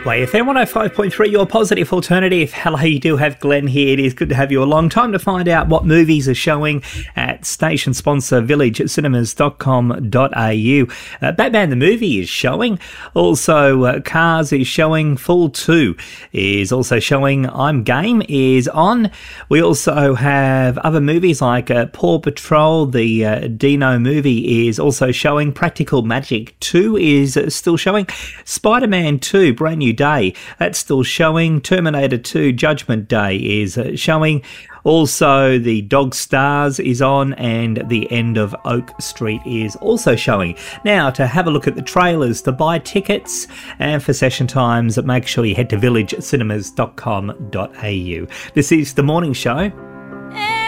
YFM 105.3, your positive alternative. Hello, you do have Glenn here. It is good to have you along. Time to find out what movies are showing at station sponsor villagecinemas.com.au. Batman the movie is showing. Also, Cars is showing. Fool 2 is also showing. I'm Game is on. We also have other movies like Paw Patrol, the Dino movie is also showing. Practical Magic 2 is still showing. Spider-Man 2, Brand New Day, that's still showing. Terminator 2 Judgment Day is showing. Also, The Dog Stars is on, and The End of Oak Street is also showing. Now, to have a look at the trailers, to buy tickets, and for session times, make sure you head to villagecinemas.com.au. This is The Morning Show.